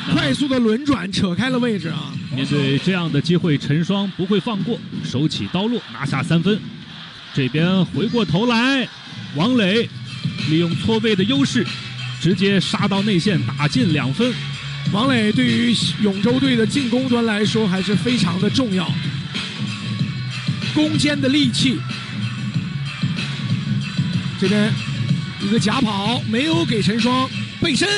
快速的轮转扯开了位置啊！ 面对这样的机会，陈双不会放过，手起刀落拿下3分。这边回过头来，王磊利用错位的优势，直接杀到内线打进2分。 王磊对于永州队的进攻端来说还是非常的重要，攻坚的利器。这边一个假跑，没有给陈双背身，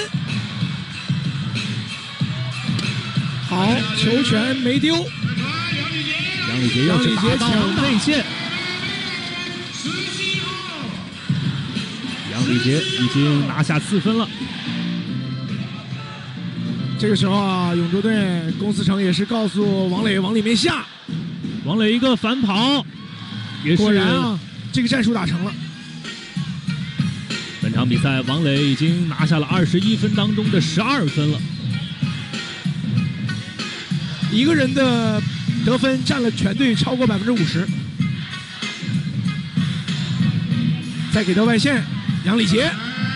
好，球权没丢。 杨礼杰又是打到内线，杨礼杰已经拿下4分了。 这个时候啊，永州队龚思成也是告诉王磊往里面下， 王磊一个反跑，也是果然啊，这个战术打成了。 本场比赛，王磊已经拿下了21分当中的12分了， 一个人的得分占了全队超过50%。再给到外线，杨礼杰。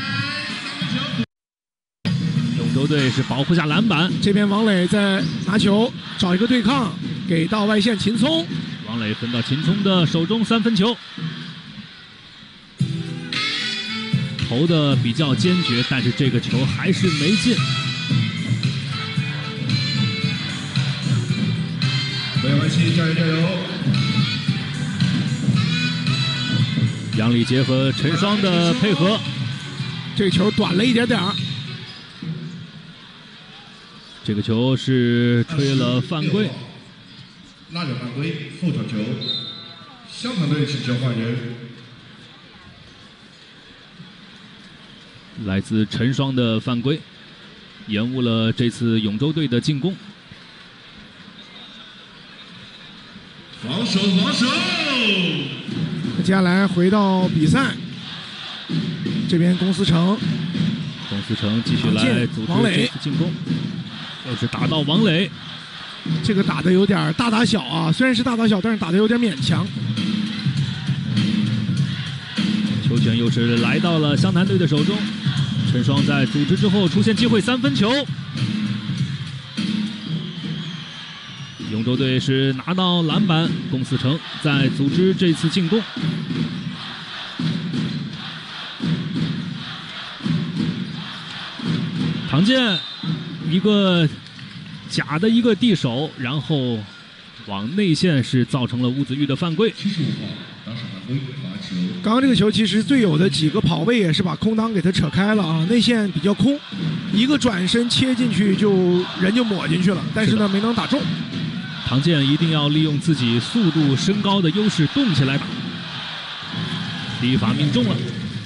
永州队是保护下篮板， 这边王磊在拿球找一个对抗，给到外线秦聪， 王磊分到秦聪的手中3分球，投的比较坚决，但是这个球还是没进。 没关系，加油加油！ 杨礼杰和陈双的配合， 这个球短了一点点儿。 这个球是吹了犯规， 拉着犯规，后场球，香港队请求换人。 来自陈双的犯规，延误了这次永州队的进攻。 防守，防守！ 接下来回到比赛，这边龚思成继续来组织这次进攻。又是打到王磊， 这个打的有点大打小啊，虽然是大打小，但是打的有点勉强。 球权又是来到了湘潭队的手中，陈双在组织之后出现机会，3分球。永州队是拿到篮板，龚思成在组织这次进攻。唐健一个假的一个递手，然后往内线是造成了吴子玉的犯规。 75号当时犯规罚球。 刚刚这个球其实队友的几个跑位也是把空当给他扯开了啊，内线比较空，一个转身切进去人就抹进去了，但是呢没能打中。 唐健一定要利用自己速度身高的优势动起来打，第一罚命中了。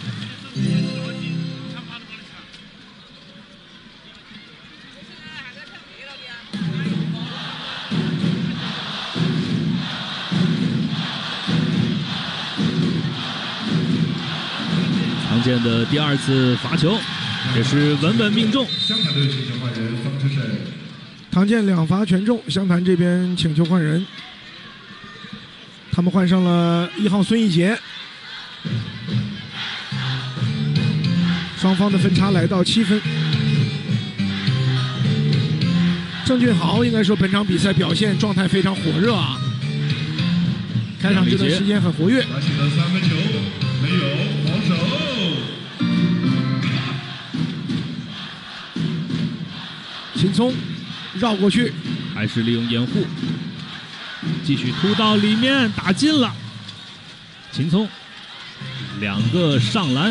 唐健的第2次罚球也是稳稳命中。 香港队请求换人，方志胜。 唐健2罚全中，湘潭这边请求换人，他们换上了1号孙艺杰，双方的分差来到7分。郑俊豪应该说本场比赛表现状态非常火热啊，开场这段时间很活跃。 拿起了3分球，没有防守。 秦聪绕过去， 还是利用掩护，继续突到里面打进了。秦聪2个上篮，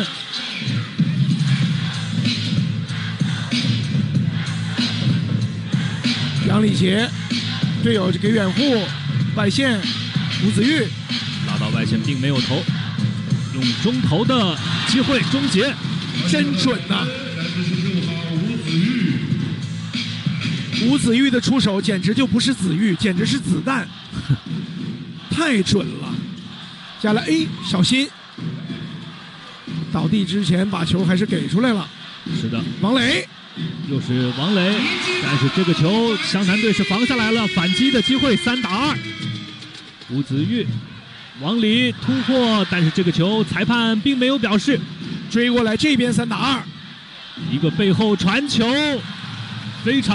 杨礼杰队友给掩护，外线吴子玉拉到外线并没有投，用中投的机会终结， 真准呐！ 来自75号吴子玉。 吴子玉的出手简直就不是子玉，简直是子弹，太准了。接下来 A 小心，倒地之前把球还是给出来了。 是的， 王磊又是王磊，但是这个球湘潭队是防下来了，反击的机会3打2。吴子玉往里突破，但是这个球裁判并没有表示， 追过来这边3打2， 一个背后传球，非常。